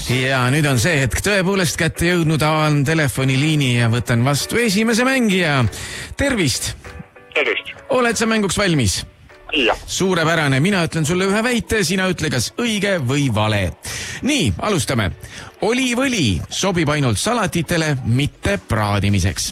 Ja nüüd on see hetk tõepoolest kätte jõudnud, avan telefoniliini ja võtan vastu esimese mängija. Tervist! Tervist! Oled sa mänguks valmis? Jah. Suurepärane, mina ütlen sulle ühe väite, sina ütle kas õige või vale. Nii, alustame. Oliivõli sobib ainult salatitele, mitte praadimiseks.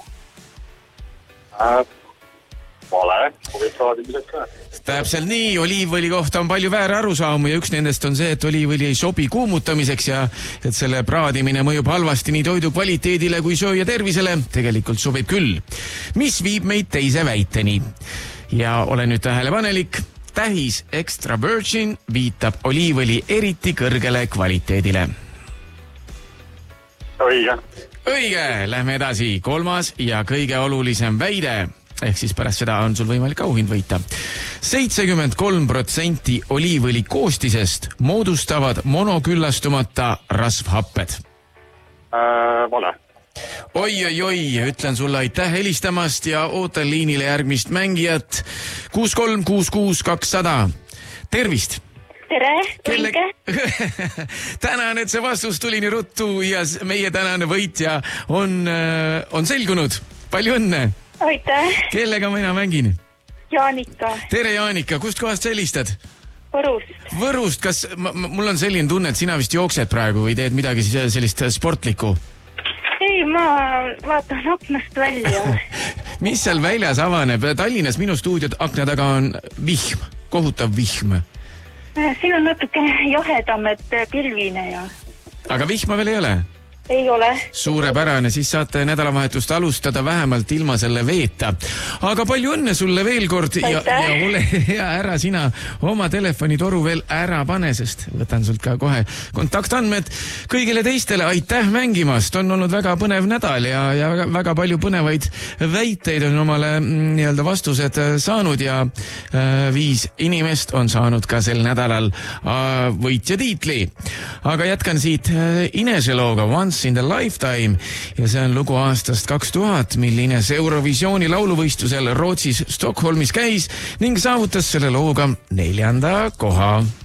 Vale, sobib praadimiseks ka. Täpselt nii, oliivõli kohta on palju väärarusaamu ja üks nendest on see, et oliivõli ei sobi kuumutamiseks ja et selle praadimine mõjub halvasti nii toidu kvaliteedile kui sööja tervisele. Tegelikult sobib küll. Mis viib meid teise väiteni? Ja ole nüüd tähelepanelik. Tähis extra virgin viitab oliivõli eriti kõrgele kvaliteedile. Õige. Õige, lähme edasi. Kolmas ja kõige olulisem väide. Ehk siis pärast seda on sul võimalik auhind võita. 73% oliivõli koostisest moodustavad monoküllastumata rasvhapped. Vale. Oi, ütlen sulle aitäh helistamast ja ootan liinile järgmist mängijat. 6366 Tervist! Tere, õige. Tänan, et see vastus tuli nii ruttu ja meie tänane võitja on selgunud. Palju õnne! Aitäh! Kellega mina mängin? Jaanika. Tere, Jaanika, kust kohast sa helistad? Võrust. Võrust, kas mul on selline tunne, et sina vist jooksed praegu või teed midagi sellist sportlikku? Ei, ma vaatan aknast välja. Mis seal väljas avaneb? Tallinnas minu stuudiod akna taga on vihm, kohutav vihm. Siin on natuke jahedam, et pilvine ja... Aga vihma veel ei ole? Ei ole. Suurepärane, siis saate nädalavahetust alustada vähemalt ilma selle veeta. Aga palju õnne sulle veel kord ja ole hea, ära sina oma telefonitoru veel ära pane, sest võtan sult ka kohe kontaktandmed. Kõigile teistele aitäh mängimast, on olnud väga põnev nädal ja väga palju põnevaid väiteid on omale vastused saanud ja 5 inimest on saanud ka sel nädalal võitja tiitli. Aga jätkan siit Inese looga Once in the Lifetime ja see on lugu aastast 2000, mil Ines Eurovisiooni lauluvõistlusel Rootsis Stockholmis käis ning saavutas selle looga 4. koha.